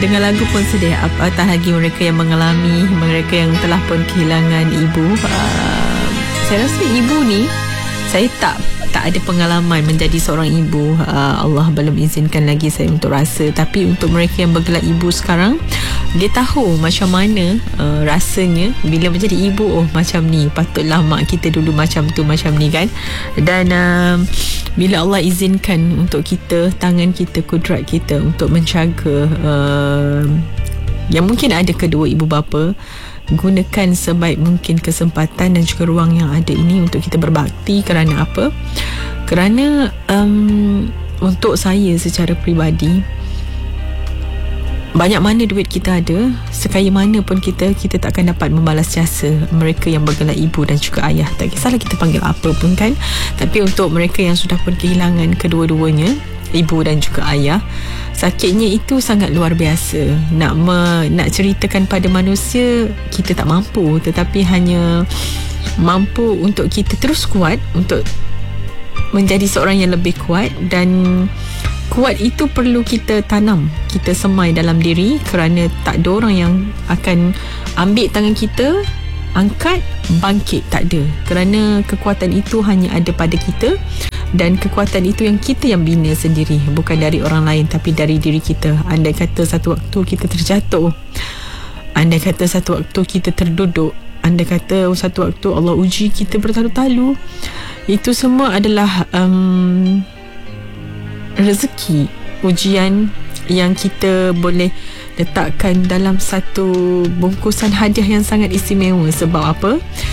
dengar lagu pun sedih, apatah lagi mereka yang mengalami, mereka yang telah pun kehilangan ibu. Saya rasa ibu ni, saya tak ada pengalaman menjadi seorang ibu. Allah belum izinkan lagi saya untuk rasa. Tapi untuk mereka yang bergelar ibu sekarang, dia tahu macam mana rasanya bila menjadi ibu. Oh, macam ni, patutlah mak kita dulu macam tu, macam ni kan. Dan bila Allah izinkan untuk kita, tangan kita, kudrat kita untuk menjaga yang mungkin ada kedua ibu bapa, gunakan sebaik mungkin kesempatan dan juga ruang yang ada ini untuk kita berbakti. Kerana apa? Kerana untuk saya secara peribadi, banyak mana duit kita ada, sekaya mana pun kita tak akan dapat membalas jasa mereka yang bergelar ibu dan juga ayah. Tak kisahlah kita panggil apa pun kan. Tapi untuk mereka yang sudah pun kehilangan kedua-duanya, ibu dan juga ayah, sakitnya itu sangat luar biasa. Nak ceritakan pada manusia, kita tak mampu. Tetapi hanya mampu untuk kita terus kuat, untuk menjadi seorang yang lebih kuat. Dan kuat itu perlu kita tanam, kita semai dalam diri. Kerana tak ada orang yang akan ambil tangan kita, angkat, bangkit. Tak ada. Kerana kekuatan itu hanya ada pada kita. Dan kekuatan itu yang kita yang bina sendiri, bukan dari orang lain, tapi dari diri kita. Andai kata satu waktu kita terjatuh, andai kata satu waktu kita terduduk, andai kata satu waktu Allah uji kita bertalu-talu, itu semua adalah rezeki, ujian yang kita boleh letakkan dalam satu bungkusan hadiah yang sangat istimewa. Sebab apa?